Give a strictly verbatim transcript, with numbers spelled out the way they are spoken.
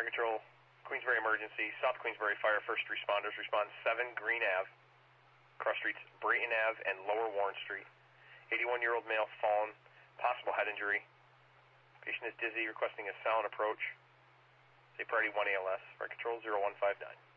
Fire Control, Queensbury Emergency, South Queensbury Fire First Responders respond seven Green Ave, cross streets Brayton Ave and Lower Warren Street. eighty-one-year-old male fallen, possible head injury. Patient is dizzy, requesting a sound approach. Say priority one A L S. Fire Control zero one five nine.